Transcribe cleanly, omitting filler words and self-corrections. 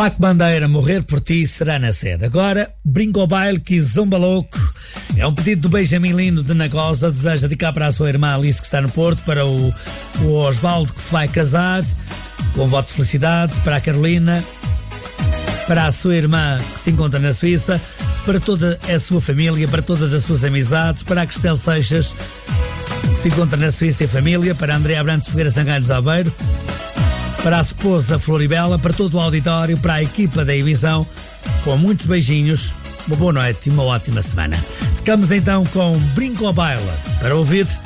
Paco Bandeira, morrer por ti será na sede. Agora, Brinco ao baile que zomba louco. É um pedido do Benjamin Lino de Nagosa. Deseja dedicar para a sua irmã Alice, que está no Porto, para o Osvaldo, que se vai casar, com voto de felicidade, para a Carolina, para a sua irmã, que se encontra na Suíça, para toda a sua família, para todas as suas amizades, para a Cristel Seixas, que se encontra na Suíça e família, para a Andréa Abrantes Ferreira Sangalhos Aveiro, para a esposa Floribela, para todo o auditório, para a equipa da emissão, com muitos beijinhos, uma boa noite e uma ótima semana. Ficamos então com Brinco ao Baile, para ouvir